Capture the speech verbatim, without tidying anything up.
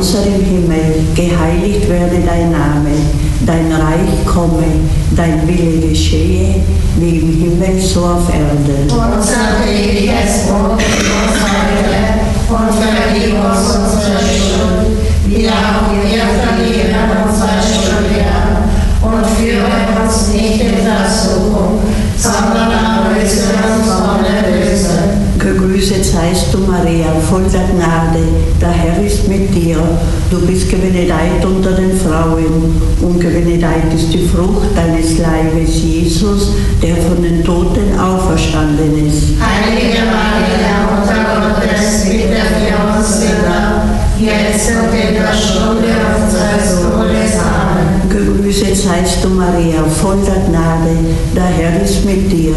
unser im Himmel, geheiligt werde dein Name, dein Reich komme, dein Wille geschehe, wie im Himmel so auf Erden. Unser tägliches Brot gib uns heute und vergib uns unsere Schuld, wie auch wir vergeben unsere Schuldigen. Und führe uns nicht in Versuchung, sondern erlöse uns von der Böse. Gegrüßet seist du, Maria, voll der Gnade, der Herr ist mit dir. Du bist gebenedeit unter den Frauen, und gebenedeit ist die Frucht deines Leibes, Jesus, der von den Toten auferstanden ist. Heilige Maria, Mutter Gottes, bitte für uns Sünder, jetzt und in der Stunde unseres Todes. Amen. Gegrüßet seist du, Maria, voll der Gnade, der Herr ist mit dir.